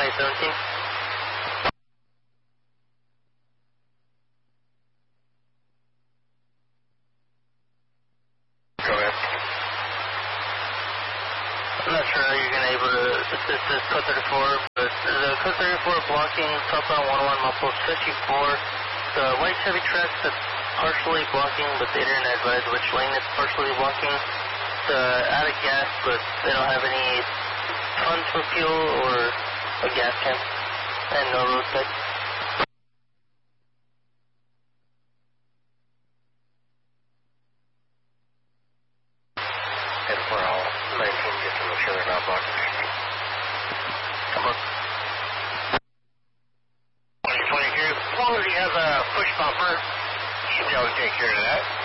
2017. Go ahead. I'm not sure how you're going to be able to assist this code 34, but the code 34 blocking southbound 101 Mile 54. The white Chevy truck that's partially blocking, but they didn't advise which lane it's partially blocking. It's out of gas, but they don't have any funds for fuel or a gas can, and no road tag. And for all 19, just to make sure they're not blocking the street. Come on. 2022, as long as he has a push bumper, he should be able to take care of that.